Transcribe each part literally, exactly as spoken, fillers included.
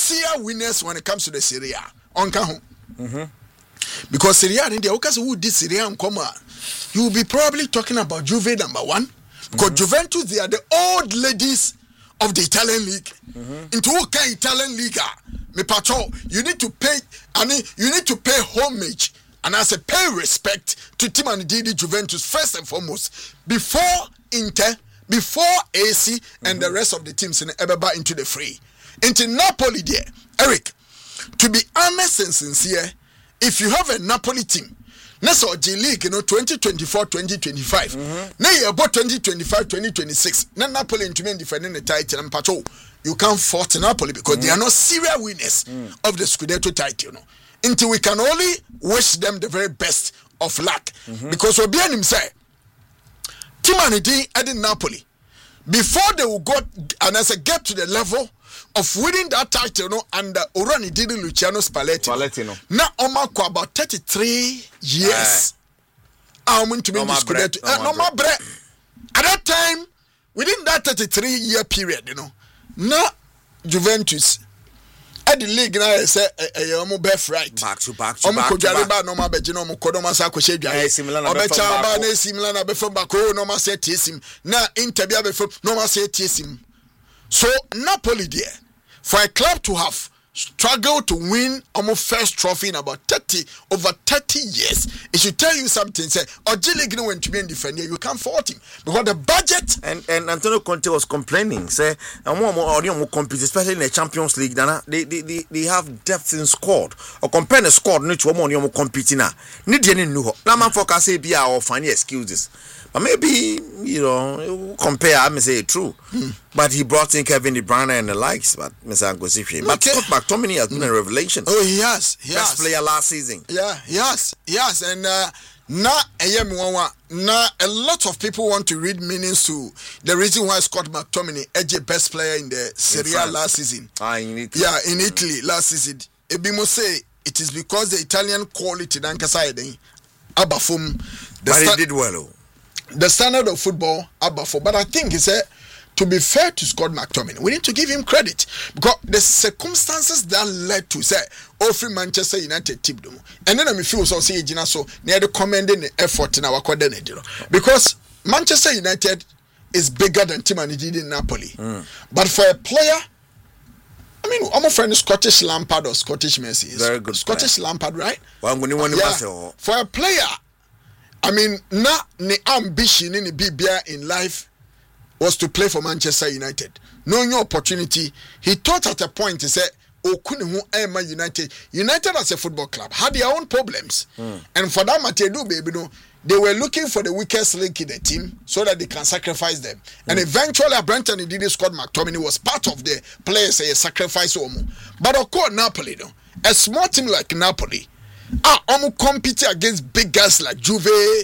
sincere winners when it comes to the Serie A. Onka mm-hmm. Because Serie A, India, because who did Serie A, you will be probably talking about Juve number one. Because mm-hmm. Juventus, they are the old ladies of the Italian league. Mm-hmm. Into okay Italian league, me patrol, you need to pay, I mean, you need to pay homage and as a pay respect to Team and Didi Juventus first and foremost before Inter, before A C mm-hmm. and the rest of the teams in Ebeba into the fray. Into Napoli there, Eric. To be honest and sincere, if you have a Napoli team. Next or J League, you know, twenty twenty-four twenty twenty-five. Now you about twenty twenty-five twenty twenty-six. Now Napoli into men defending the title and patrol. You can't fault Napoli because mm. they are not serious winners mm. of the Scudetto title. You know. Until we can only wish them the very best of luck. Mm-hmm. Because we'll be him say, Timanidi at Napoli, before they will go and as a get to the level of winning that title, you know, and uh, Orani did Luciano Spalletti. Spalletti, no. Now, Omako about thirty-three years. I want to be in the Scudetto. No more bread. At that time, within that thirty-three year period, you know, now Juventus at the league now say a um birth right. Back to back to back. Omo ko no ma beje no mo kodo ma sa ko hwe dwan. E similar na be fa ba na similar na be fa ba ko no ma say tiesim. Na Inter bia be fa no ma say tiesim. So Napoli there, for a club to have struggled to win almost first trophy in about thirty over thirty years, it should tell you something. Say, or League went to be in defender, you can't fault him because the budget. And and Antonio Conte was complaining. Say, and more more more compete, especially in the Champions League. Dana, they they they, they have depth in squad or compare the squad. No, to more more competing now. Need any new. Now man focus say be our funny excuses. But maybe, you know, compare, I may say true. Hmm. But he brought in Kevin De Bruyne and the likes, but Mister Angosifi. But Scott McTominay has been a revelation. Oh, he has. He Best has. player last season. Yeah, he has. He has. And uh, now, now, a lot of people want to read meanings to the reason why Scott McTominay is the best player in the Serie A last season. Ah, in Italy. Yeah, in Italy last season. Ebimo say it is because the Italian quality, Abafum. But he did well. The standard of football, Abafo. But I think he said, to be fair to Scott McTominay, we need to give him credit because the circumstances that led to say, oh, free Manchester United tip them, and then I feel so say, Gina, so near the commending the effort in our coordinator because Manchester United is bigger than Team and did in Napoli. Mm. But for a player, I mean, I'm a friend Scottish Lampard or Scottish Messi. Very good. Scottish player. Lampard, right? Well, I'm going to yeah. For a player. I mean, na the ambition in the B B R in life was to play for Manchester United. No new opportunity. He thought at a point, he said, oh, couldn't Emma United. United as a football club had their own problems. Mm. And for that matter, do baby, no, they were looking for the weakest link in the team so that they can sacrifice them. Mm. And eventually, Brenton and Didi Scott McTominay was part of the players, a sacrifice. But of course, Napoli, no, a small team like Napoli, ah, omu compete against big guys like Juve,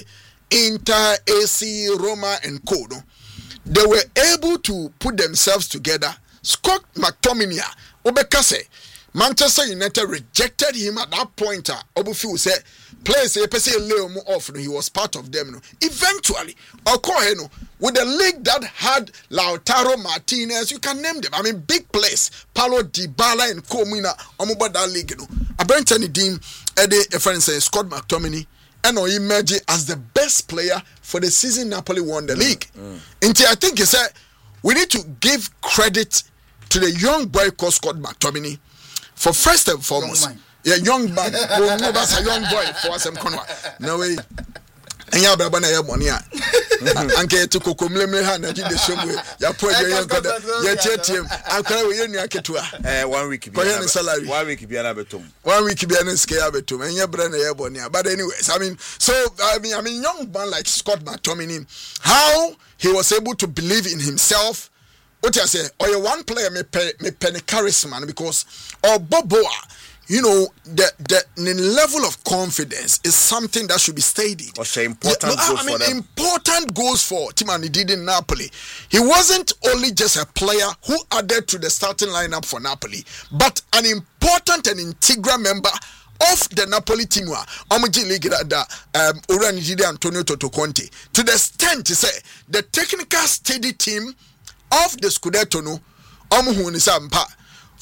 Inter, A C, Roma, and Co. No? They were able to put themselves together. Scott McTominay, Obekase, Manchester United rejected him at that point. Obufi said, players say lay him off. He was part of them. No? Eventually, no, with the league that had Lautaro Martinez, you can name them. I mean, big players, Paulo Dybala and Comina, omuba that league. No, Abrentani Dean, Eddie, a friend says Scott McTominay, and or emerged as the best player for the season Napoli won the league. Mm, mm. Until I think he said we need to give credit to the young boy called Scott McTominay for first and foremost. Young yeah, young man. Well, no, that's a young boy for us. No way. And ya braba na ya money anke to kokomle me ha na ji de shomwe ya po je yan koda ya tietiem akara we yenu aketua eh one week bi na salary one week bi na betom one week bi na ske ya betom and ya bra na ya boni but anyways I mean so I mean I mean young man like Scott McTominay, how he was able to believe in himself. What I say, or one player me pe me penny charisma because or Boboa. You know, the, the the level of confidence is something that should be stated. What's important yeah, goals I mean, for them? Important goals for Timani Didi in Napoli. He wasn't only just a player who added to the starting lineup for Napoli, but an important and integral member of the Napoli team. Omuji League that um Orani Didi Antonio Toto Conte. To the extent to say the technical steady team of the Scudetto no Omuhu Nisampa.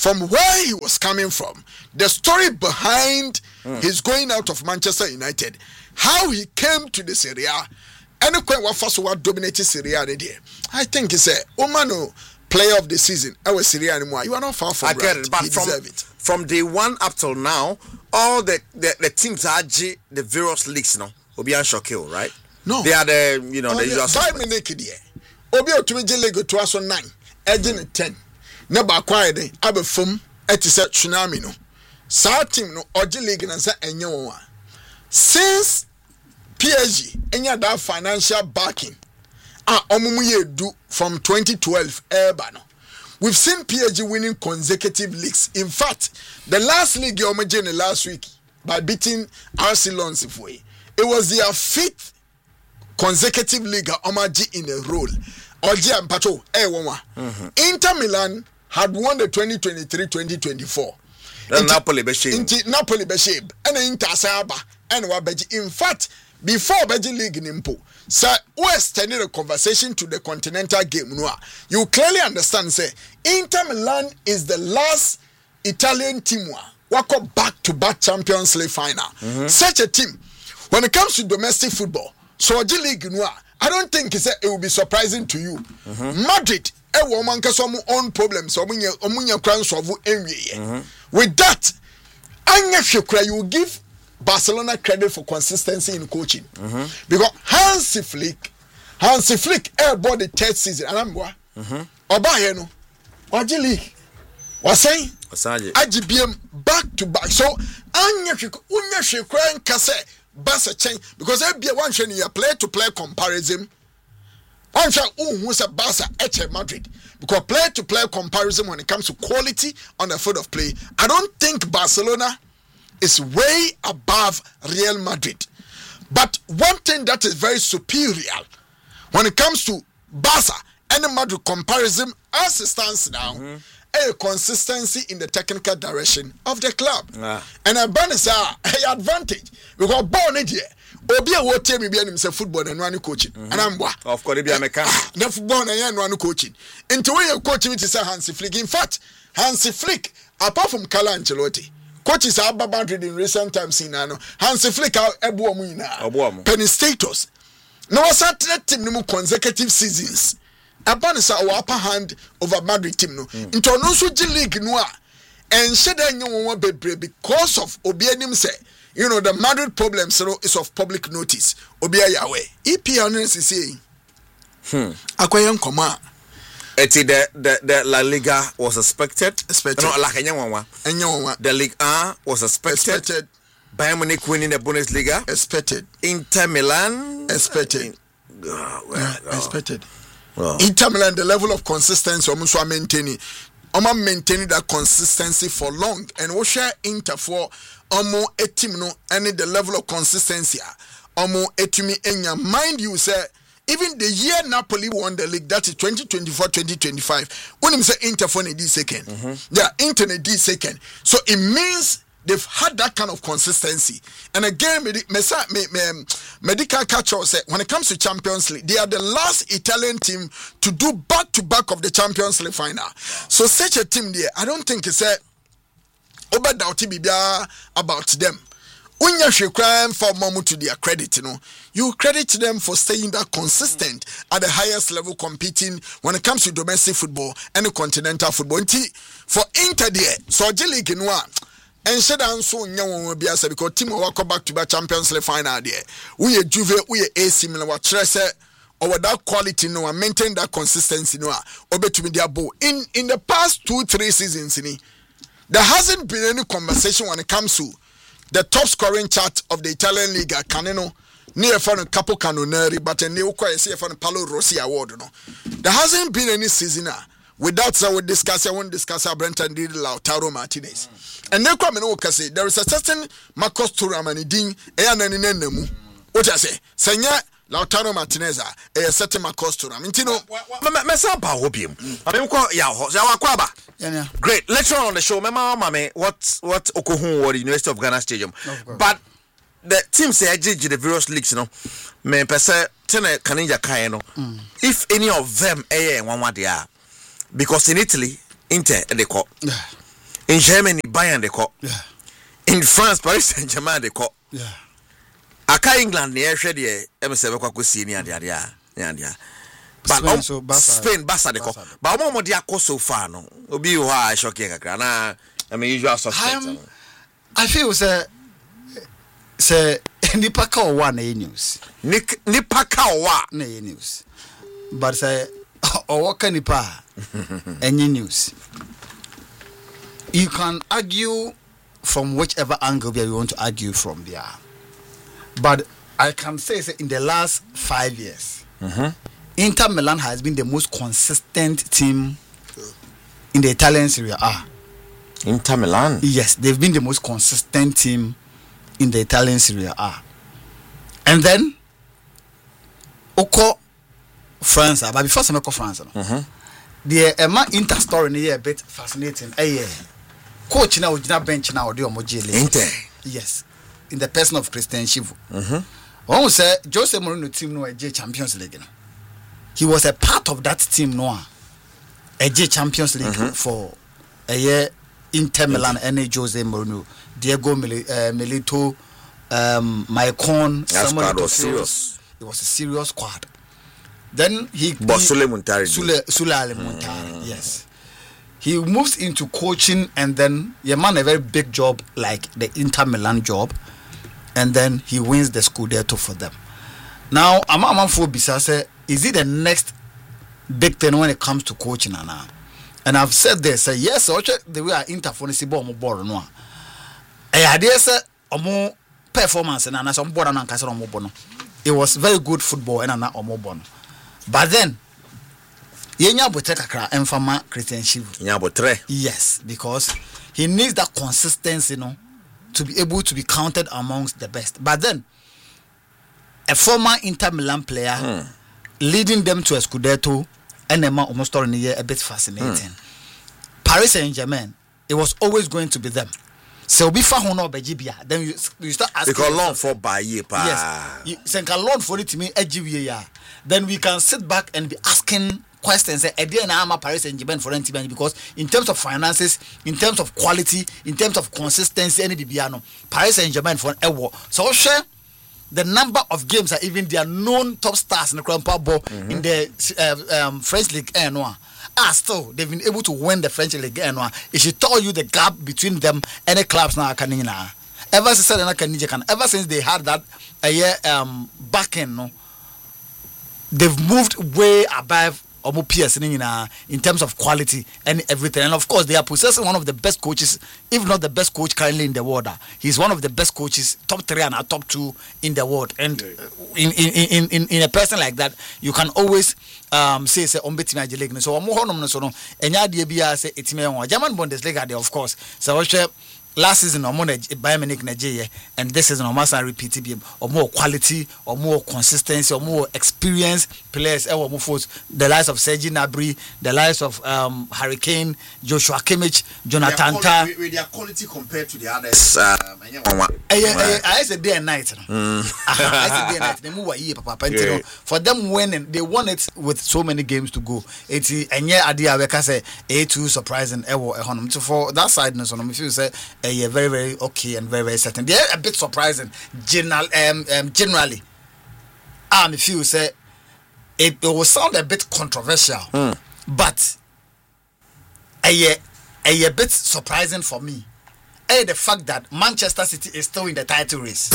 from where he was coming from, the story behind mm. his going out of Manchester United, how he came to the Serie A, and what first what dominated Serie A there. I think it's a Omano player of the season. I was Serie A anymore. You are not far from I get right. it, but he from, deserve it. From day one up till now, all the, the, the teams are the various leagues now. Obian Shokil, right? No. They are the, you know, oh, the yeah. usual Five minutes there. Obi Otumije League to us on nine. Edging ten. Never acquired it. Abe Fum, Etisa Tsunami no. Sa team no, Oji League and say Enyo. Since P S G, any that financial backing, ah, Omumuye do from twenty twelve, Erbano. We've seen P S G winning consecutive leagues. In fact, the last league you omajene last week by beating Arsenal Sifwe, it was their fifth consecutive league omaji in a row. Oji and Pacho, eh, one. Inter Milan had won the twenty twenty-three twenty twenty-four. Then Napoli Beshim. Inti Napoli Beshim. And Inter Saba. And Wabeji. In fact, before Beji League Nimpo, sir, we extended a conversation to the continental game. You clearly understand, say, Inter Milan is the last Italian team who go back to back Champions League final. Mm-hmm. Such a team, when it comes to domestic football, so G League I don't think it will be surprising to you. Mm-hmm. Madrid, a woman has some own problems. Mm-hmm. With that, you will give Barcelona credit for consistency in coaching. Mm-hmm. Because Hansi Flick, Hansi Flick airbought the third season. And I'm what? Obayeno, Waji League, was saying, I G B M back to back. So, Anya Shikran Kase, Bassa change because there be one shiny play to play comparison. One shot who's a Barca at Madrid because play to play comparison when it comes to quality on the field of play. I don't think Barcelona is way above Real Madrid. But one thing that is very superior when it comes to Barca and Madrid comparison as it stands now, mm-hmm. a consistency in the technical direction of the club. Ah. And a bonus are a advantage because born it here. Obi a wote me bia nim say football and one coaching. Mm-hmm. And I'm wa. Of course, be a mechanic. The football and one coaching. Into where you coaching it is Hansi Flick. In fact, Hansi Flick, apart from Carlo Ancelotti, coaches are Madrid in recent times in Nano. Hansi Flick are Ebuamu. Penny status. No, certain team no consecutive seasons. Abanisa our upper hand over Madrid team no. Mm. Into no so G League no. And said I know because of Obianim say, you know, the Madrid problem so is of public notice. Obia Yahweh. E P L is saying. Hmm. Akwayan Koma. Eti the the the La Liga was expected. Expected. No, like Enyawa. Enyawa. The Ligue one was expected. Expected. Bayern Munich winning the Bundesliga. Expected. Inter Milan. Expected. Oh, well, yeah, oh. Expected. Oh. Inter Milan, the level of consistency, almost are maintaining. I'm maintaining that consistency for long, and we share Inter for almost a team no, and the level of consistency, almost a team enya. Mind you, say even the year Napoli won the league, that is twenty twenty-four twenty twenty-five. When you say Inter for a D second, mm-hmm. yeah, Inter a D second. So it means they've had that kind of consistency. And again, me, me, me, medical catcher said when it comes to Champions League, they are the last Italian team to do back to back of the Champions League final. Wow. So such a team there, I don't think it's a over doubt about them. When you crime for Momu to their credit, you know, you credit them for staying that consistent at the highest level, competing when it comes to domestic football and continental football. For Inter there, so G League in one. And said I'm so young will be as because team will come back to the Champions League final there. We are Juve, we are A C Milan, what Tresse or that quality no and maintain that consistency no or to me their ball. In in the past two, three seasons, in there hasn't been any conversation when it comes to the top scoring chart of the Italian League Caneno near for a Capo Cannonieri, but a new quite say for the Paolo Rossi award. No, there hasn't been any season without I would discuss I won't discuss our Brenton did Lautaro Martinez. And then come and say there is a certain Marcos Thuram and Ding Eyananemu. What I say, Senya Lautaro Martinez, a certain Marcos Thuram. Intino Mesapa Hopium. I mean, Yawa, great. Later on the show, Mama Mame, what what Okohun or the University of Ghana Stadium. But the team say I did the various leagues, you know. Me pese tene Kanija Kaino. If any of them eh one what they are. Because in Italy, Inter they call. In Germany, Bayern they call. Yeah. In France, Paris Saint-Germain they call. Yeah. Aka England near Shady, M seven Quacosi near the area. But Spain, um, so Barca- Spain, Barca they call. Barca. But I'm more dear so far no. Obi why shocking a crana. I mean, usual suspect. Um, I feel say say nipa ka o wa na news. Nick nipa ka wa Na news. But say o wa ka nipa any news. You can argue from whichever angle you want to argue from there. But I can say, say in the last five years, mm-hmm. Inter Milan has been the most consistent team in the Italian Serie A. Inter Milan. Yes, they've been the most consistent team in the Italian Serie A. And then, Oko France, but before I go France, Mm-hmm. the Emma Inter story is a bit fascinating. Hey, coach now, bench now, do Inter. Yes, in the person of Christian Chivu. Mm-hmm. One say Jose Mourinho team no a J Champions League. No? He was a part of that team no a J Champions League mm-hmm. for a year Inter Milan and Jose Mourinho, Diego Mil- uh, Milito, um, Maicon, Samuel was serious. It was a serious squad. Then he But Sule Muntari. Sule Sule Ali Muntari, yes. He moves into coaching and then he man a very big job like the Inter Milan job, and then he wins the Scudetto for them. Now, I'm a man for Bisa say, is it the next big thing when it comes to coaching now? And I've said this, say yes, the way I Inter for the ball more no. I idea say omo performance and na some board and kasa omo bono. It was very good football and na omo bono. But then yenya botre kakra emfama Christian Chivu. Yenya botre. Yes, because he needs that consistency, you know, to be able to be counted amongst the best. But then a former Inter Milan player mm. leading them to a Scudetto and a man almost in a year a bit fascinating. Mm. Paris Saint-Germain, it was always going to be them. So before Hono Bejibia, then you, you start asking. Because loan for by year, pa. Yes, you send a loan for it to me Ejibia. Then we can sit back and be asking questions. Say, Eddie and I'm a Paris Saint-Germain for N because in terms of finances, in terms of quality, in terms of consistency, any Bibiano, Paris Saint-Germain for Ewo. So share the number of games are even their known top stars in the Grand Ball mm-hmm. in the uh, um, French League one are still they've been able to win the French League one. It should tell you the gap between them and the clubs now. Ever since ever since they had that a year um back end, no, they've moved way above Omo P S in terms of quality and everything. And of course, they are possessing one of the best coaches, if not the best coach currently in the world. He's one of the best coaches, top three and top two in the world. And in in, in, in, in a person like that, you can always um, say, say, on betting league. So, I'm more no, so no, and ya dear say, it's me on German Bundesliga, of course. So, last season or more Bayern Munich Nigeria, and this season or must repeat it or more quality or more consistency or more experienced players. The likes of Serge Gnabry, the likes of um, Hurricane, Joshua Kimmich, Jonathan Tah. With, with their quality compared to the others, uh, I said day and night. I said day and night. They move a year, papa. For them winning, they won it with so many games to go. It's a year idea. We can say a two surprising. So for that side, no, so if you say. Uh, very very okay and very very certain. They're a bit surprising general um, um generally. Um if you say it, it will sound a bit controversial, mm. but a, a, a bit surprising for me. A, the fact that Manchester City is still in the title race.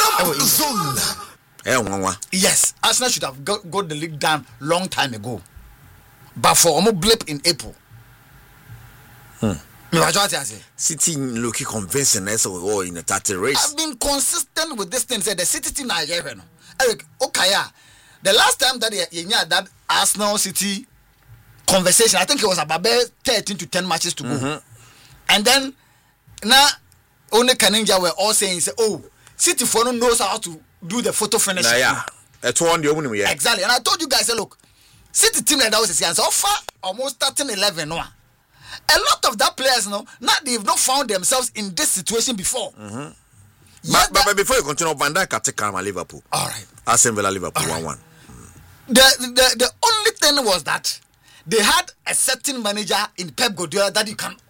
Yes, Arsenal should have got, got the league done long time ago, but for almost blip in April. Hmm. City looking convincing as well in the title race. I've been consistent with this thing. Say the City team are here. Eric, okay, the last time that you had that Arsenal City conversation, I think it was about thirteen to ten matches to go, mm-hmm. and then now only Kaninja were all saying, say, "Oh, City for no knows how to do the photo finish." Nah, yeah, that's one the only yeah. Exactly, and I told you guys, say, look, City team like that was a so far almost starting eleven now. A lot of that players, no, not they've not found themselves in this situation before. Mm-hmm. But, but, but before you continue, Van Dijk can take Karma Liverpool. All right. Aston Villa Liverpool one one. The, the the only thing was that they had a certain manager in Pep Guardiola that you can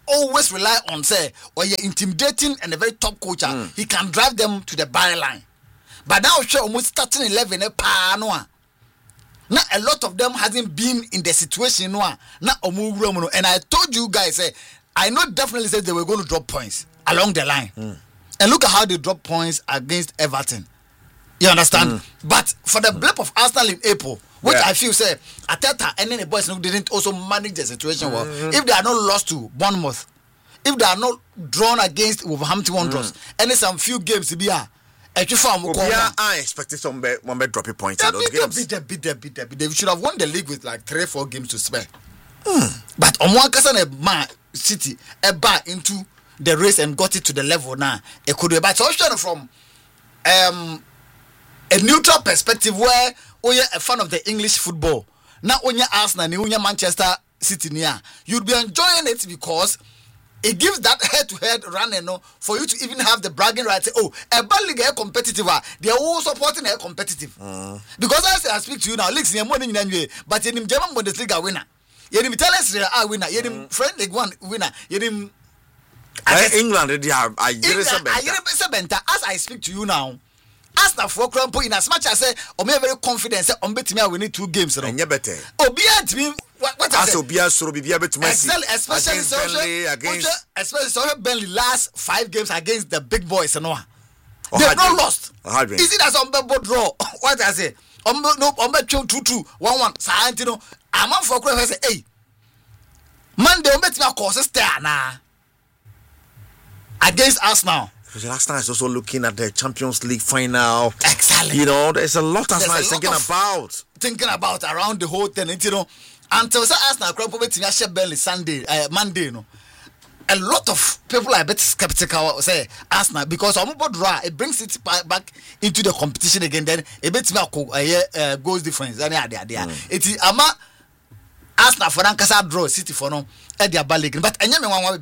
always rely on say or you're intimidating and a very top coach. Mm. He can drive them to the byline. But now show almost starting eleven a pa no. Now a lot of them hasn't been in the situation no. Now and I told you guys say I know definitely said they were going to drop points along the line. Mm. And look at how they drop points against Everton. You understand? Mm. But for the blip of Arsenal in April, which yeah. I feel say Ateta and then the boys didn't also manage the situation well. Mm-hmm. If they are not lost to Bournemouth, if they are not drawn against Wolverhampton Wanderers, mm. and in some few games to be a yeah, I expected some be, one be dropping points in those games. They, they, they, they, they should have won the league with like three, four games to spare. Mm. But on one case, a man City a bar into the race and got it to the level now. It could be, but also from um. a neutral perspective where oh yeah a fan of the English football now when you Arsenal ni when you Manchester City near you'd be enjoying it because it gives that head to head running no for you to even have the bragging right say oh a bad league is competitive they are all supporting a competitive mm. because as I speak to you now leagues near money in but in German Bundesliga winner you in Italian Serie A winner you in French League One winner you in England they are I as I speak to you now Arsenal for Crampo in as much as say or me very confident say on bet me we need two games no. Enya better. Obia to me what what as Obia so bibia bet me especially especially against especially so Burnley last five games against the big boys no. They have not lost. Is it as on bet draw? What I say? On no on bet two two one one. Santino among for Crampo say hey. Man they on bet me cause star na against Arsenal. Arsenal is also looking at the Champions League final. Exactly. You know, there's a lot Arsenal is thinking about. Thinking about around the whole thing, you know. Until say Arsenal probably to share Burnley Sunday, uh, Monday, you know. A lot of people are a bit skeptical say Arsenal because Omobo draw it brings it back into the competition again. Then a bit more uh, goals difference. Then yeah, there, it is ama Arsenal for Ankasa draw City for no. But I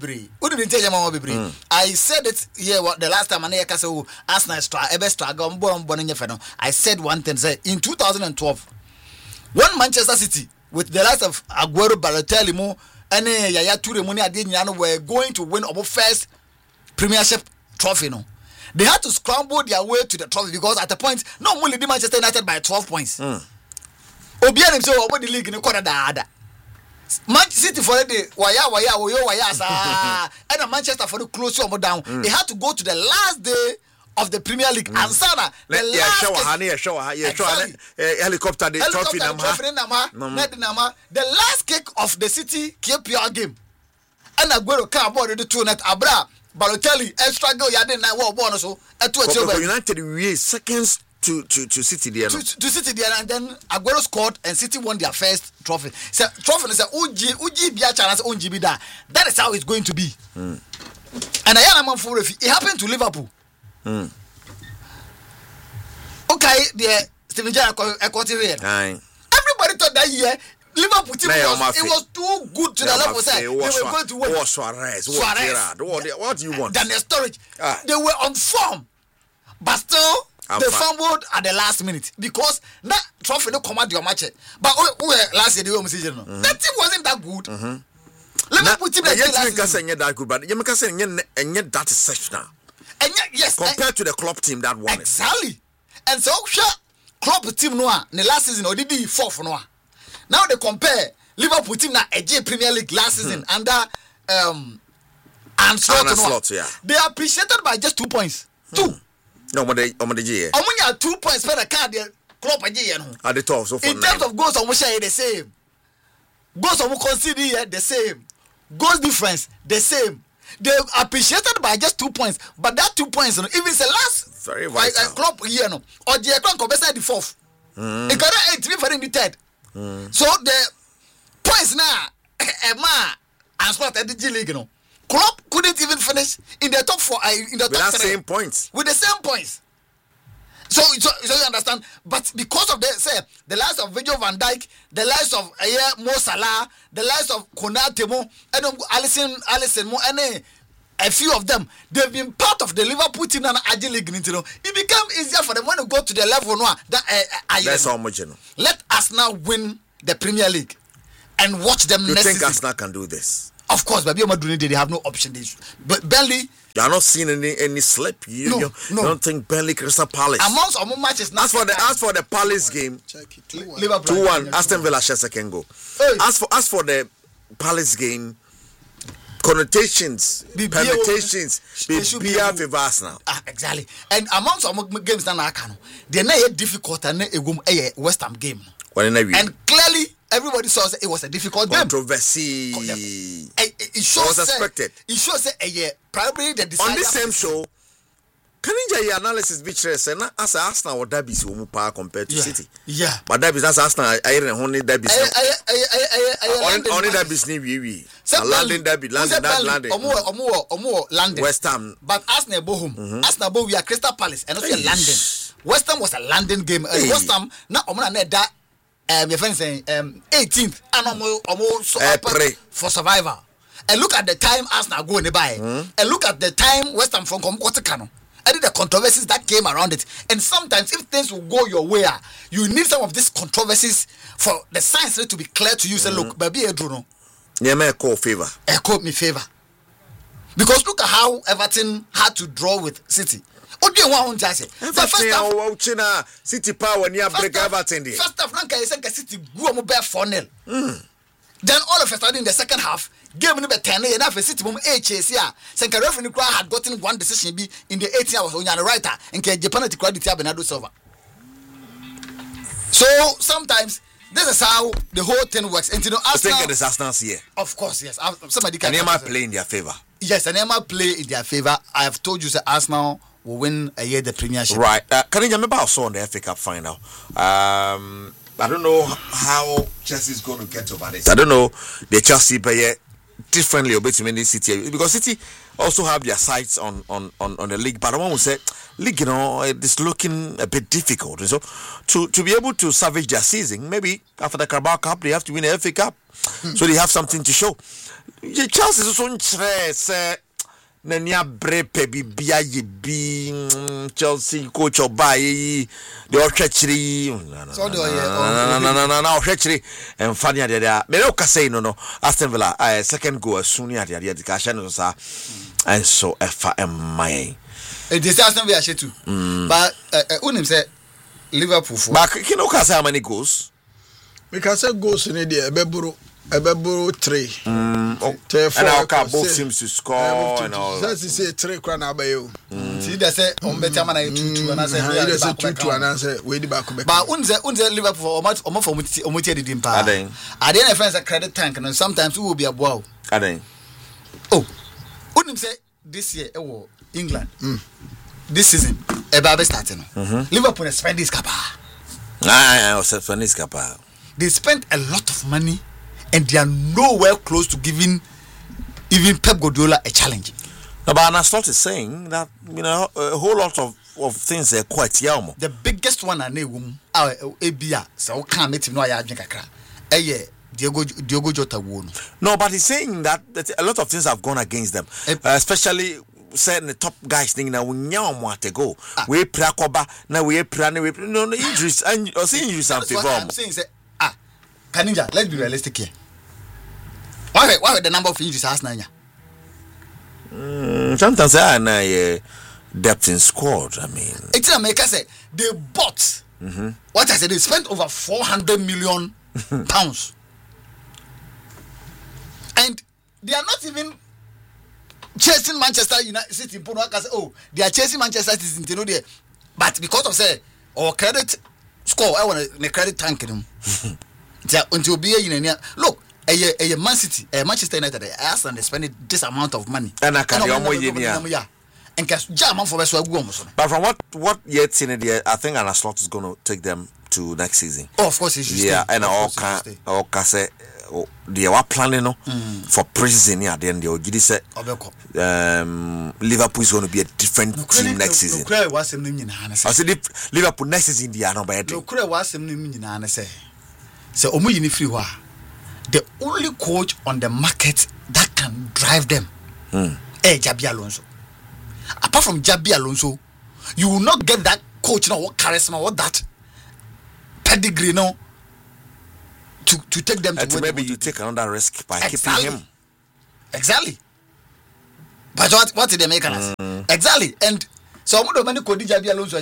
said it here the last time I said Arsenal struggle. I said one thing say in two thousand twelve when Manchester City with the likes of Aguero, Balotelli, Mo and Yaya Toure Moni Adeyemi were going to win our first Premiership trophy no. They had to scramble their way to the trophy because at the point not only did Manchester United by twelve points. Mm. Obian himself about the league in the corner that Man City for the waya waya woyo waya sa and Manchester for the close your down. Mm. They had to go to the last day of the Premier League mm. and Sana the Le, last yeah, show honey, yeah, show yeah, exactly. show helicopter the trophy nama. The last kick of the City K P R game. And Aguero came aboard the two net Abra Balotelli extra goal ya dey na wo born so e to e United we seconds To, to to City there, no? to, to City there, and then Aguero scored, and City won their first trophy. So trophy is a Uji Uji Bia chance Uji Bida. That is how it's going to be. Mm. And I am a for it happened to Liverpool. Mm. Okay, the Steven Gerrard here. Everybody thought that year Liverpool team was, it was too good to the level say they were going to win. What Suarez? What Gerrard? What, what do you want? Daniel Sturridge. Ah. They were on form, but still. I'm they fine. Fumbled at the last minute because that trophy no command your match. But we were last year the home season. Mm-hmm. That team wasn't that good. Mm-hmm. Liverpool team that last season. That good, but you make us say and that exceptional. And yet, yes, compared I, to the club team that won exactly. It. And so sure, club team no the last season or did be fourth no. Now they compare Liverpool team na A J Premier League last season mm-hmm. under um and slot yeah. They are appreciated by just two points. Mm. Two. No, but they, um, they, um, when you have two points per the card, the club again. At the top, so in terms of goals, I'm share the same. Goals, I'm consider the same. Goals difference, the same. They appreciated by just two points, but that two points, you know, if it's the last very vital. Uh, club here, no, or the club can beside the fourth, mm. it got eight to be in the third. Mm. So the points now, Emma and Scott at the G League, you know. Klopp couldn't even finish in the top four. Uh, in the with top the same points. With the same points. So, so, so you understand. But because of the say the likes of Virgil van Dijk, the likes of uh, Mo Salah, the likes of Konate Mo, and um, Alisson, Alisson Mo, and uh, a few of them, they've been part of the Liverpool team and Agile League. You know, it became easier for them when they go to the level now. That uh, uh, that's how much you know. Let us now win the Premier League and watch them. You next think season. Arsenal can do this? Of course, but they have no option. They, but Burnley. You are not seeing any any slip. You, No, you, no. you don't think Burnley Crystal Palace. Amongst our matches, As for the as for the Palace game, Check it. two one. Liverpool two one, Aston Villa share second goal. Hey. As for as for the Palace game, connotations, Be- be- permutations, they be should be be able- favor Arsenal. Ah, exactly. And amongst our games that I can, they're not difficult and a West Ham game. When in a And clearly, everybody saw that it was a difficult game. controversy. Eh, eh, It shows was that- expected. It shows that a year probably the On decider- this same show, can you your analysis be true? Say na as Arsenal or derbies will move power compared to Yeah. City. Yeah. But derbies as Arsenal, I I only derbies. I- I- I- I- I- I- Only London only matches. derbies ni we we. Say London Burnley- derby, who London said that Burnley? London. Omo Omo Omo London. West Ham. But Arsenal go home. Arsenal go we are Crystal Palace and also Eish. London. West Ham was a London game. And Hey. West Ham na Omo na that um your friend saying um eighteenth and Omo Omo so Eh, up pray. for survivor. And look at the time Arsenal go in the buy. And look at the time West Ham from come quarter cano. I did the controversies that came around it. And sometimes if things will go your way, ah, you need some of these controversies for the science to be clear to you. Say, look, baby, Edruno. Yeah, me call favor. Echo me favor. Because look at how Everton had to draw with City. What do you want to say? The first Everton, half, oh, China City power near first break half, Everton there. first half, Frank, I said City go on bare four nil. Then all of a sudden in the second half, game number ten, and after City mum H S here, Senka referee had gotten one decision be in the eighteen hours on your writer, and Japan to credit Bernardo Silva. So sometimes this is how the whole thing works. And you know, I Arsenal, think it is Arsenal's here. of course, yes. uh, Somebody can And they play in their favor. Yes, and Emma play in their favor. I have told you that Arsenal will win a year the Premiership. Right. Uh, can you remember I saw on the F A Cup final? Um, I don't know how Chelsea is going to get over this. I don't know the Chelsea player differently between the City because City also have their sights on on, on, on the league. But I want to say, league, you know, it's looking a bit difficult. So to to be able to salvage their season, maybe after the Carabao Cup, they have to win the F A Cup, so they have something to show. Chelsea is also interested. Nanya brepe bibia yebi Chelsea coach obai the ochechiri So do na na na na na ochechiri and funny ade there me no ka say no no Aston Villa uh, second goal soon ya ade ade ka no sa and so efa emai It is Aston Villa too. But unim say Liverpool for. but you know ka say how many goals Because I go to the Ebeburu, Ebeburu three. and our cup both teams to score and all That's to say three crown abayo. See that say on better man two two and I say He does say two two and I say we the back back. But unze unze Liverpool or much or more for omuti the dimpa. Aden. I didn't friends a credit tank and sometimes we will be a wow. aden Oh. Unim say this year eh wo England. This season e ba be starting. Liverpool spend this kapa. ah I was Spanish kapa They spent a lot of money and they are nowhere close to giving even Pep Guardiola a challenge. no, but Anastot is saying that you know a whole lot of of things are quite yelmo. The biggest one and a womb our Abia so can't meet him no ya drink kakra. Eh yeah, Diogo Diogo Jota won. No, but he's saying that, that a lot of things have gone against them, Eh, uh, especially certain the top guys thinking that we now want to go. We prakoba now we pray no no injuries and or see injuries and That's what favor. I'm saying say ah Kaninja, let's be realistic here. Why why the number of injuries has Nanya? Mm, sometimes I know uh, depth in squad. I mean, It's America say they bought what I said they spent over four hundred million pounds. And they are not even chasing Manchester United City. Say, oh, they are chasing Manchester City. You know there, but because of say or credit score, I want a credit tank them. Until be a look, a a Man City, a Manchester United, I asked them they spend this amount of money. And I can And the I'm more not- yeah. yeah. And cause German for so go almost. But from what what yet seen it there, I think Anastot is going to take them to next season. Oh, of course, he should Yeah, stay. and Of all course he can should stay. all can say oh, they were planning no for pre-season. Yeah, then they will give say Obeko. um Liverpool is going to be a different team next season. No cry was him nyina na I say. said if Liverpool next season they are not bad. No cry was him nyina na say. So omo yini free wa. The only coach on the market that can drive them. Mm. Eh Jabi Alonso. Apart from Jabi Alonso, you will not get that coach now what charisma what that pedigree now to to take them to And where maybe they you want to take another risk by Exactly. keeping him. Exactly. But what what did they make us? Mm. Exactly. And so I'm going to go to Jabi Alonso.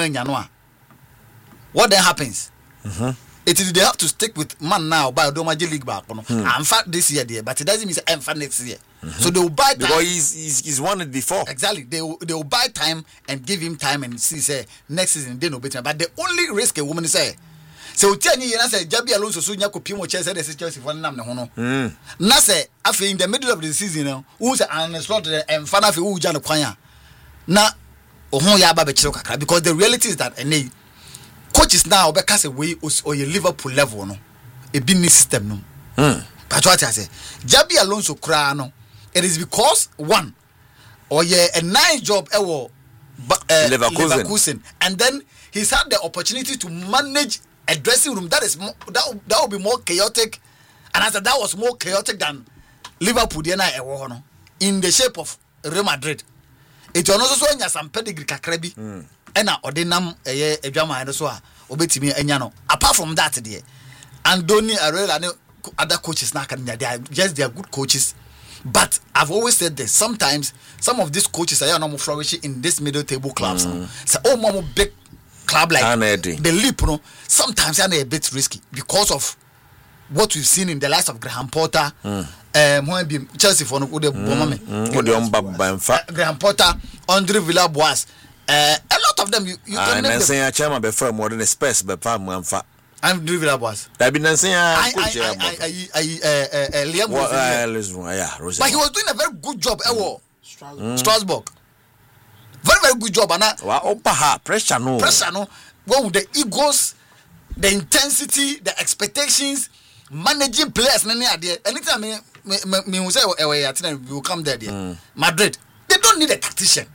What then happens? Mm-hmm. It is they have to stick with man now by Odomaji League back. Mm. I'm fat this year, there, but it doesn't mean I'm fat next year. Mm-hmm. So they will buy time. Because he's, he's, he's won it before. Exactly. They will, they will buy time and give him time and see, say, next season they no better. But the only risk a woman say, so tell you, say, Jabi Alonso, so you could pimo chess at the Chelsea for Nam. No, na say, after in the middle of the season, who's an slaughter and fan of who Jan Quanya. Na, oh, Yaba Bechoka, because the reality is that any coaches now, because away or your Liverpool level, no, a business system, no. But what I say, Jabi Alonso Crano. It is because one, or yeah, a nice job, uh, uh, Leverkusen. Leverkusen, and then he's had the opportunity to manage a dressing room that is more, that that will be more chaotic, and I said that was more chaotic than Liverpool. In the shape of Real Madrid, it was also so some pedigree kakrebi, and now ordinam a a drama and so obetimi enyano. Apart from that, dear, Andoni Arela and other coaches now can they are just they are good coaches. But I've always said this. Sometimes some of these coaches are not flourishing in this middle table clubs. Mm. So, oh, mama, big club like the Leap, no. Sometimes they are a bit risky because of what we've seen in the likes of Graham Potter, mm. um, Chelsea for the mm. mm. uh, Graham Potter, Andre Villas-Boas. Uh, a lot of them. You, you ah, can name them. Chairman before more than a space, but I'm doing Villas-Boas. I've been saying, I, I, I, I, I, uh, uh, Liam well, uh, yeah, but he was doing a very good job. Mm. Strasbourg. Strasbourg. Very, very good job. And well, oh, pressure, no. Pressure, no. Well, the egos, the intensity, the expectations, managing players, many are there. Anytime me, me, me, me say, we will come there, there. Mm. Madrid, they don't need a tactician.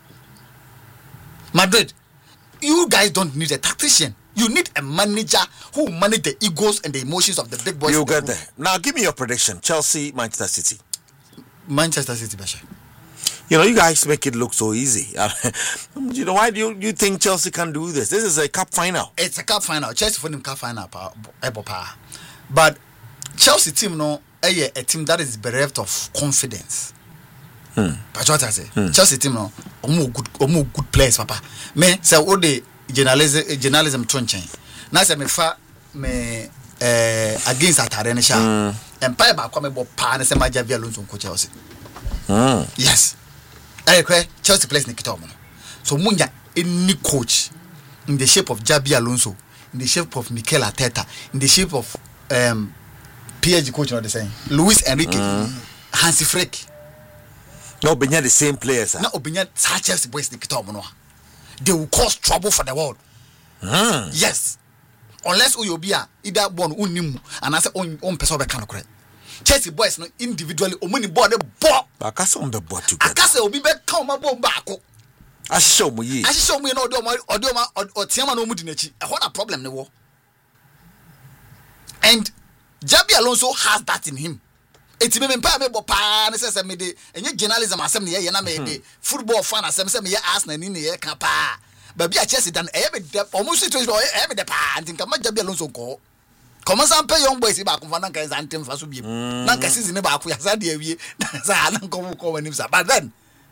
Madrid, you guys don't need a tactician. You need a manager who manage the egos and the emotions of the big boys. You get there. Now, give me your prediction. Chelsea, Manchester City. Manchester City, Basha. You know, you guys make it look so easy. You know, why do you, you think Chelsea can do this? This is a cup final. It's a cup final. Chelsea for them cup final. But Chelsea team, no, a team that is bereft of confidence. Hmm. But what I say, hmm. Chelsea team, no, more good, more good players, Papa. Me, say, all the journalism journalism twenty na say me fa me eh against Atare sha empire ba kwa me bo pa na say ma Javi Alonso ko Chelsea mm yes eh kwe Chelsea plays Nikita Omo so munya any coach in the shape of Javi Alonso, in the shape of Mikel Arteta, in the shape of um P S G coach not the same Luis Enrique, mm. Hansi Flick, no benya the same players na obenya Chelsea boys Nikita Omo. They will cause trouble for the world. Mm. Yes. Unless Uyobia either born unimu and I say on on person be kind of correct. Chelsea boys no individually o money board the ball. Akase on be board together. Akase obi be kan ma bomb back. Ashisho mu yi. Ashisho mu no do ma odo ma otiama no mu di nachi. E ho na problem ne wo. And Jabi Alonso has that in him. Eti me mpa me bo pa na say me de enye journalism asem ne ye na me de football fan asem say me ye Arsenal ni ne ye ka pa ba bia Chelsea dan e be de almost situation e be de pa ntinka ma Jabi Alonso ko come san pay young boys ba ko fa na kan san tem fa so bi na kan season ba ko ya sa de awie sa na ko ko wani sa but then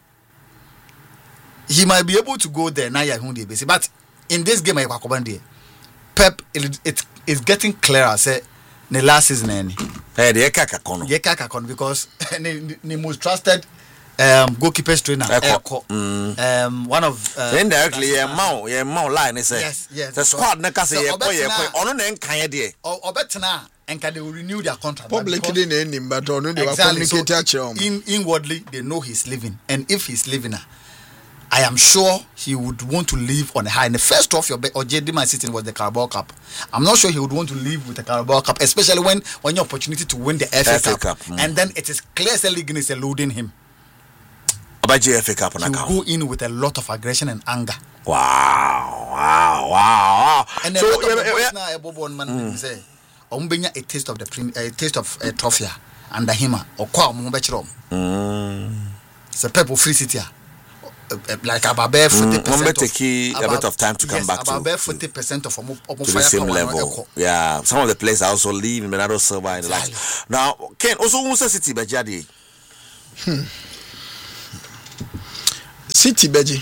he might be able to go there na ya hu de be but in this game I kwa there Pep it, it is getting clearer say the last season any eh the kaka kono ye kaka kono because the most trusted um goalkeeper trainer Eko. Mm. um one of uh, indirectly yeah mau yeah mau line say yes yes the squad na ka say ye ko ye ko ono na nkan ye de obetena enka they will renew their contract publicly na enim but ono they will communicate actually in inwardly they know he's leaving and if he's leaving I am sure he would want to leave on a high. And the first trophy of J D Man City was the Carabao Cup. I'm not sure he would want to leave with the Carabao Cup, especially when when your opportunity to win the F A Cup, Cup. Mm. And then it is clear the league is eluding him. About the F A Cup, he will go in with a lot of aggression and anger. Wow, wow, wow! And so, a lot of the boys now, Bobo and man say, "Ombenya a taste of the prim, a taste of a trophy under him or kwa mumbechrom." It's a purple free city. Like about forty percent mm, of, a bit of time to yes, come back about to forty percent of, of, of to the same level. Yeah, some of the players are also leaving Bernardo Silva and the like. Now, Ken also Musa City, but Jadi. Hmm. City Beji.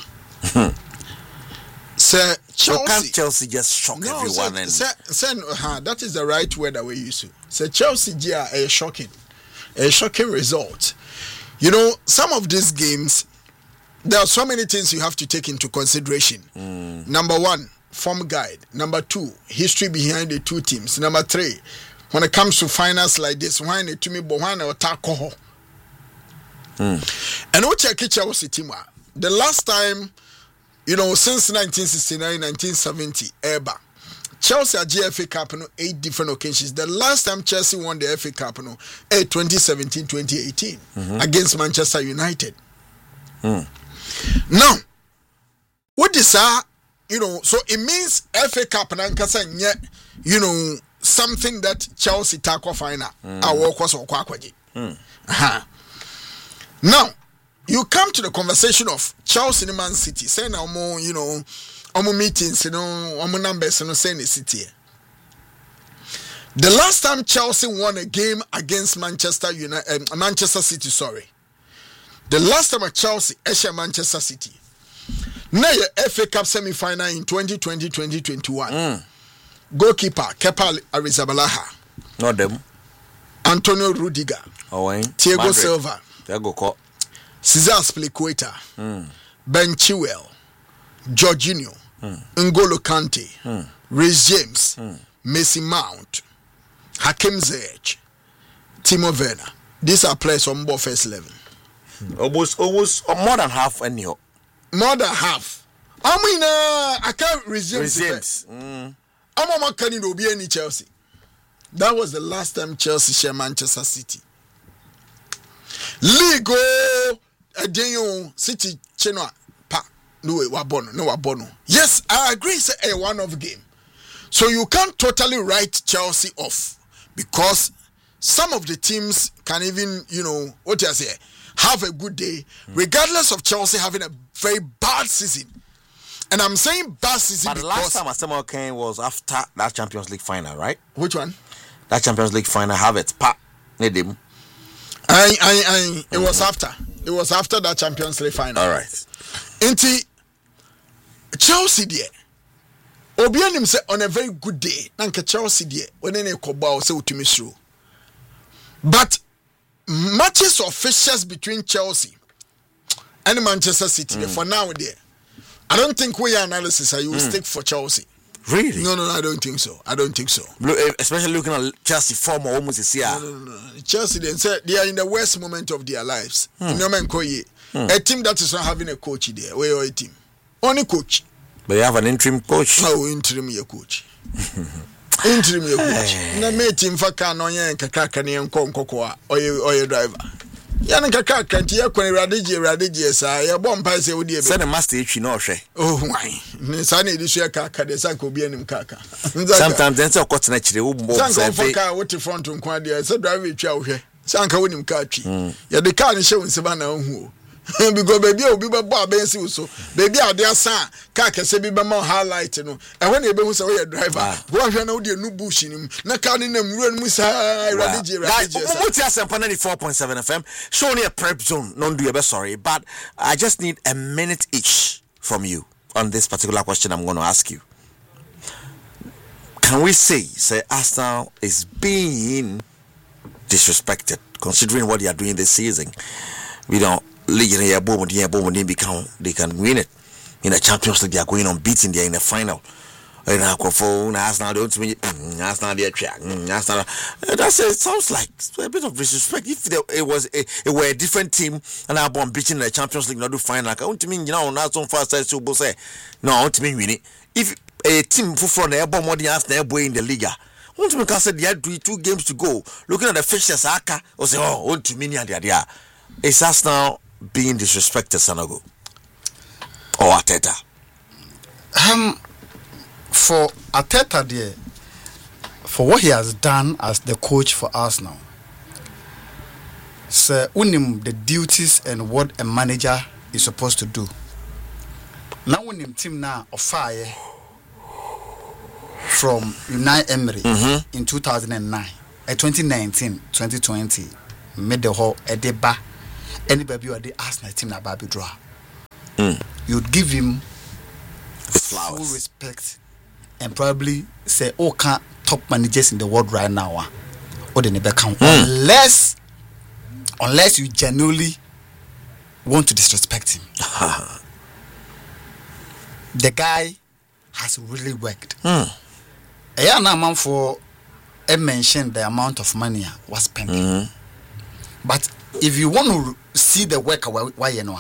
Sir Chelsea. So can't Chelsea just shock no, everyone? Sir, and sir, sir, uh, that is the right word that we use. Sir Chelsea, yeah, a shocking, a shocking result. You know, some of these games, there are so many things you have to take into consideration. Mm. Number one, form guide. Number two, history behind the two teams. Number three, when it comes to finals like this, why not to me, but why not alcohol? And what check Chelsea team? The last time, you know, since nineteen sixty-nine, nineteen seventy, ever. Chelsea at G F A Cup, you know, eight different occasions. The last time Chelsea won the F A Cup, you know, eh, twenty seventeen, twenty eighteen mm-hmm. against Manchester United. Mm. Now, what is that? You know, so it means F A Cup and Ankasa, you know, something that Chelsea tackle final. I walk was or quackwaji. Now, you come to the conversation of Chelsea and Man City. Say now more, you know, omo meetings, you know, omo numbers, you know, saying the city. The last time Chelsea won a game against Manchester United, uh, Manchester City, sorry. The last time at Chelsea, Esha Manchester City. Now your F A Cup semi-final in twenty twenty, twenty twenty-one. Mm. Goalkeeper Kepa Arrizabalaga. Not them. Antonio Rudiger. Oh, Thiago Madrid. Silva. Thiago Cesar Spilicueta. Mm. Ben Chilwell. Jorginho. Mm. N'Golo Kante. Mm. Reece James. Mm. Mason Mount. Hakim Ziyech. Timo Werner. These are players on both first eleven. Almost, almost uh, more than half, anyhow. More than half. I mean, uh, I can't resume. Mm. I'm not going to be any Chelsea. That was the last time Chelsea share Manchester City. Ligo, Adenyo City, Chenwa, pa, no wabono, no wabono. Yes, I agree. It's a one-off game, so you can't totally write Chelsea off because some of the teams can even, you know, what you say, have a good day, regardless of Chelsea having a very bad season. And I'm saying bad season but the because... last time Arsenal came was after that Champions League final, right? Which one? That Champions League final, have it. Pa, need him. I, I, I, it mm-hmm. was after. It was after that Champions League final. All right. Inti Chelsea there. Obianim say on a very good day. Nanka Chelsea there. When any koba say utimi through. But matches of fixtures between Chelsea and Manchester City mm. for now there. I don't think we analysis are you will mm. stick for Chelsea. Really? No, no, no, I don't think so. I don't think so. Especially looking at Chelsea form almost this year. No, no, no, no. Chelsea they said they are in the worst moment of their lives. Mm. Mm. A team that is not having a coach there. Where are a team? Only coach. But you have an interim coach. No, interim your coach. Interim your coach. Na me team fa ka no yen kakaka ne enko nkoko or your driver. Ya na kakaka nti ya kwani radiji radiji sa ya bom pa se wodi e be. Say the master echi no hwe. Oh why? Ne sa na edisu ya kaka de sanka obi anim kaka. Sometimes then say okot na kire wo bom say. Sanka fa ka what front nkwa de say driver etwa wo hwe. Sanka wonim ka twi. Ya de car ne hye won se ba na hu. Because baby obi be bo abensi so baby ade asa car kese bi be ma highlight no e when e be hu say we driver go hwe na wo de nu bush nim na car ni na mru anu sa radiji radiji sa mo ti asempa ninety-four point seven F M show me a prep zone no do you be sorry but I just need a minute each from you on this particular question I'm going to ask you. Can we say say Arsenal is being disrespected considering what they are doing this season? We don't league in here, boom, here, boom, they become they can win it in the Champions League. They are going on beating. They are in the final. And Arsenal don't win. Arsenal they track. Arsenal. That's it. Sounds like a bit of disrespect. If it was a, it were a different team and I born beating in the Champions League, not do final. Like I want to mean you know not so fast as you say. No, I want to mean win it. If a team from the born more than Arsenal boy in the league. Want to make us say they had two games to go. Looking at the fixtures, Aka or say oh, want to mean the idea. It's Arsenal being disrespected, Sanogo or Arteta? Um, for Arteta, there, for what he has done as the coach for Arsenal, so unim the duties and what a manager is supposed to do. Now unim team now of fire from Unai Emery mm-hmm. in two thousand nine, uh, twenty nineteen, twenty twenty, made the whole Edeba. Anybody who are the Arsenal team na Barbie draw. Mm. You'd give him Flowers. full respect and probably say, oh, can top managers in the world right now, ah, or the never count Mm. unless, unless you genuinely want to disrespect him. The guy has really worked. Mm. A year now, man, for I mentioned the amount of money was spent. Mm. But if you want to see the work, why you know?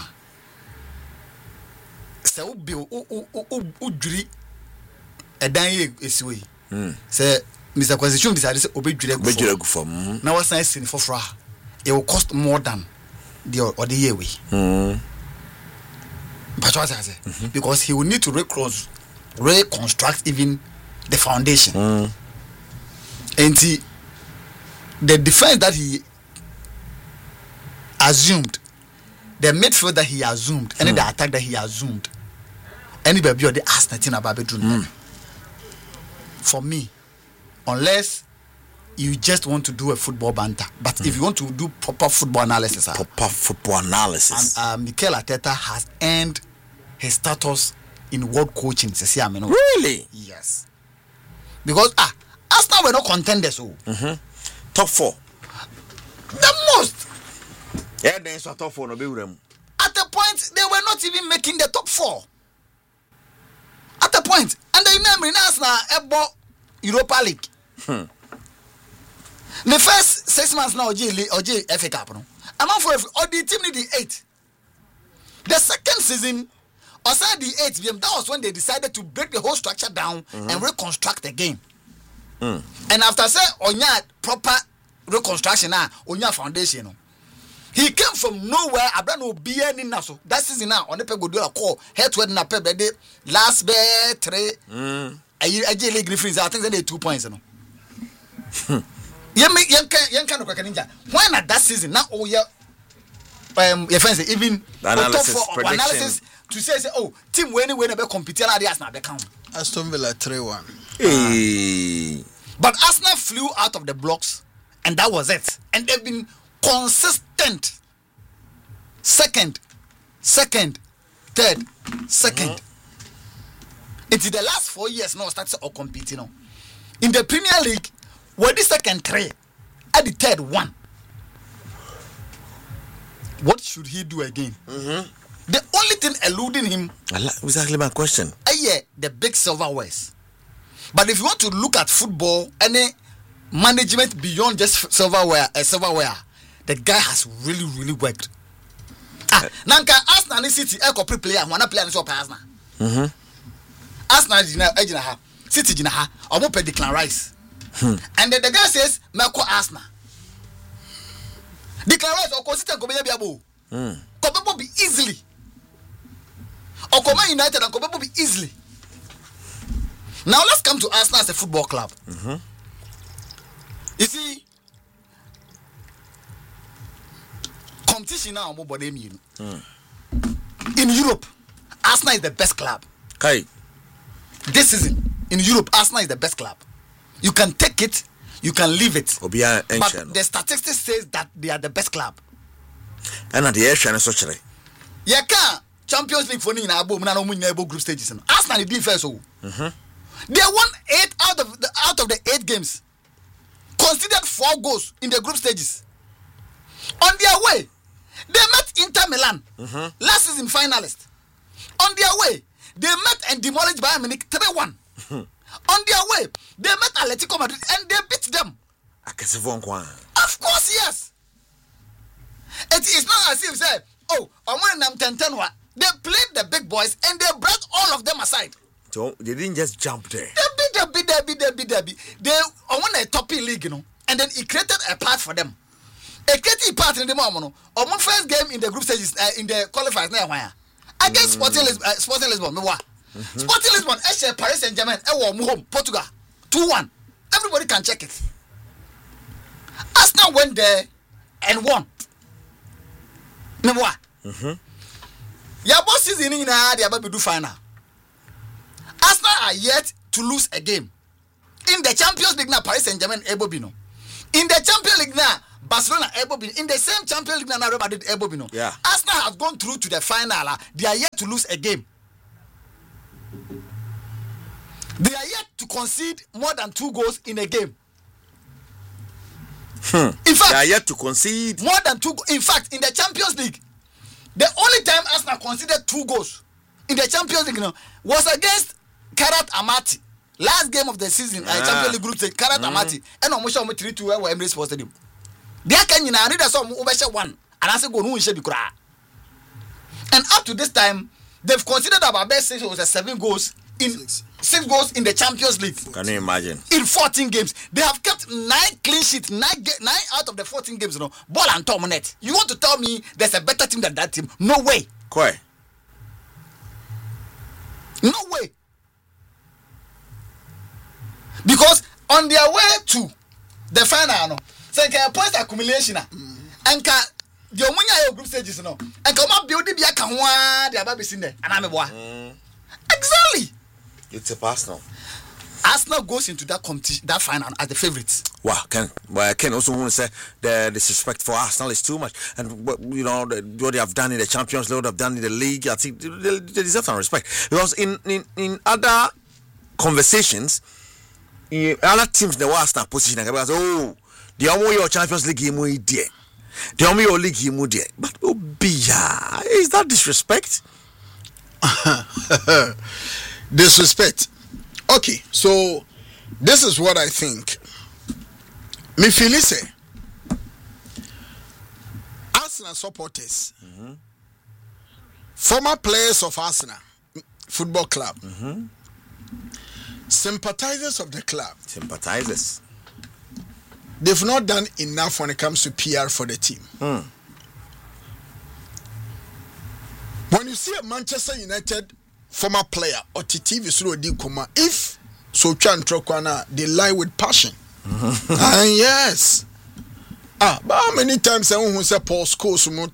So be u u u u dwiri edan ye esiwe. Mm. Say Mister Constitution decided say obedwire go. Obedwire go from. Now what's nice in for fra. It will cost more than the or the year way. Mm. But what I say? Mm-hmm. Because he will need to recross reconstruct even the foundation. Mm. And he, the defense that he assumed, the midfield that he assumed, and mm. the attack that he assumed, anybody or the ask nothing about bedroom. Mm. For me, unless you just want to do a football banter, but mm. if you want to do proper football analysis, proper football analysis, and uh, Mikel Arteta has earned his status in world coaching. Really? Yes. Because ah, Arsenal were not contenders. So. Mm-hmm. Top four. The most. Yeah, then so top four no be them. At the point they were not even making the top four. At the point, and they remember Arsenal ebo Europa League. Hmm. The first six months now, O J O J F A Cup no. And for or the team need the eight. The second season, outside the eight, that was when they decided to break the whole structure down mm-hmm. and reconstruct the game. Mm. And after say onya proper reconstruction now, onya foundation no. He came from nowhere. Abraham Obi any naso. That season now on the peg go do a call head to head na peg the last bet three. Mm. I I J League Griffins. I think they two points no. You make young young kind of ninja. Why not that season now? Oh yeah. Um, your friends even analysis, for analysis to say, say oh team winning when they compete na dey Arsenal they count. Aston Villa three one. Hey. But Arsenal flew out of the blocks, and that was it. And they've been consistent. Second, second, third, second. Mm-hmm. It's the last four years now started or competing now. In the Premier League, were the second three, at the third one. What should he do again? Mm-hmm. The only thing eluding him. Exactly my question. Uh, yeah, the big silverwares. But if you want to look at football, any management beyond just silverware, uh, silverware, the guy has really, really worked. Ah, Nanka Arsenal and City, echo pre player, one player is up Arsenal. Mm-hmm. Arsenal is now edge ha, City is ha, or more Declan Rice. Hmm. And then the guy says, Melko Arsenal. Declan Rice or consistent Kobe Biabo. Kobe be easily. Or Kobe United and Kobe be easily. Now let's come to Arsenal as a football club. Mm-hmm. You see, competition now, mm. in Europe, Arsenal is the best club. Okay. This season, in Europe, Arsenal is the best club. You can take it, you can leave it. But the statistics says that they are the best club. And at the air, and such a yeah, can Champions League for me now, group stages. Arsenal did first. Mm-hmm. They won eight out of the out of the eight games. Considered four goals in the group stages. On their way, they met Inter Milan, mm-hmm. last season finalist. On their way, they met and demolished Bayern Munich three one. On their way, they met Atletico Madrid and they beat them. Of course, yes. It is not as if say, oh, I want them ten ten. They played the big boys and they brought all of them aside. So they didn't just jump there. They beat, they beat, they beat, they beat, they beat. They won a top league, you know, and then he created a path for them. He created a path in the moment. On my first game in the group stages, uh, in the qualifiers, now where against mm. Sporting Lisbon, uh, Sporting Lisbon, me what? Mm-hmm. Sporting Lisbon, S H Paris Saint Germain, e home, Portugal, two one. Everybody can check it. Arsenal went there and won. Me what? Mm-hmm. Your boss is in now. They are about to do final. Arsenal are yet to lose a game. In the Champions League now, Paris Saint Germain able bino. In the Champions League now, Barcelona able in the same Champions League na Real Madrid able no. Yeah. Arsenal has gone through to the final. Uh, they are yet to lose a game. They are yet to concede more than two goals in a game. Hmm. In fact, they are yet to concede more than two. In fact, in the Champions League, the only time Arsenal conceded two goals in the Champions League, you know, was against Karat Amati. Last game of the season, ah. uh, Champions League group stage, Karat mm. Amati, and almost almost three two where Emirates Sports Stadium. They are can you know read some over one, and I say go no share the cry. And up to this time, they've considered about best six was a seven goals in six. six goals in the Champions League. Can you imagine? In fourteen games, they have kept nine clean sheets, nine nine out of the fourteen games. You know, ball and Tomonet. You want to tell me there's a better team than that team? No way. Quite. No way. Because on their way to the final, no, so can points accumulation, mm. and can the Omunya group stages, no, and come up build the Biaka, the Ababi Sinde, and I'm a boy. Exactly. It's a personal. Arsenal goes into that competition, that final as the favourites. Wow, Ken. Well, I can also want to say the disrespect for Arsenal is too much, and you know the, what they have done in the Champions League, what they have done in the league. I think they, they deserve some respect because in in, in other conversations. Yeah, other teams the Arsenal position because oh the only your Champions League game we there the only your league game we there but oh be yeah is that disrespect? Disrespect. Okay, so this is what I think. Me feel say Arsenal supporters, mm-hmm. former players of Arsenal Football Club. Mm-hmm. Sympathizers of the club. Sympathizers. They've not done enough when it comes to P R for the team. Hmm. When you see a Manchester United former player or T T V through the Kuma, if so Chan Trokwana, they lie with passion. And yes. Ah, but how many times I want to say Paul Scholes